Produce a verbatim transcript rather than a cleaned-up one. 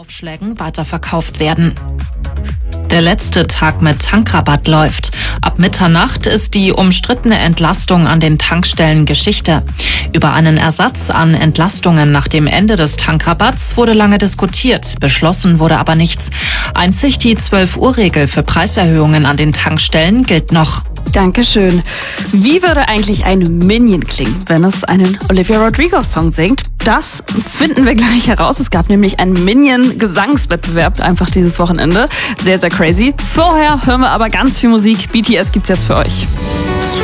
Aufschlägen weiterverkauft werden. Der letzte Tag mit Tankrabatt läuft. Ab Mitternacht ist die umstrittene Entlastung an den Tankstellen Geschichte. Über einen Ersatz an Entlastungen nach dem Ende des Tankrabatts wurde lange diskutiert, beschlossen wurde aber nichts. Einzig die zwölf-Uhr-Regel für Preiserhöhungen an den Tankstellen gilt noch. Dankeschön. Wie würde eigentlich ein Minion klingen, wenn es einen Olivia Rodrigo-Song singt? Das finden wir gleich heraus. Es gab nämlich einen Minion-Gesangswettbewerb einfach dieses Wochenende. Sehr, sehr crazy. Vorher hören wir aber ganz viel Musik. B T S gibt's jetzt für euch.